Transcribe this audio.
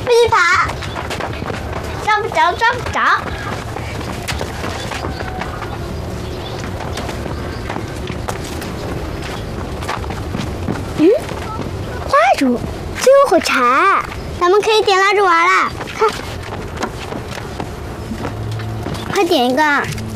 必须爬，抓不着，抓不着。蜡烛，最后火柴，咱们可以点蜡烛玩了。看，快点一个。